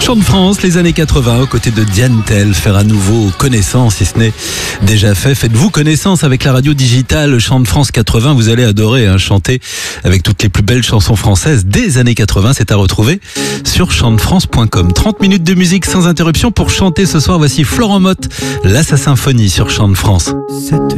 Chant de France, les années 80, aux côtés de Diane Tell, faire à nouveau connaissance, si ce n'est déjà fait. Faites-vous connaissance avec la radio digitale Chant de France 80. Vous allez adorer chanter avec toutes les plus belles chansons françaises des années 80. C'est à retrouver sur chantefrance.com. 30 minutes de musique sans interruption pour chanter ce soir. Voici Florent Mott, La Symphonie sur Chant de France.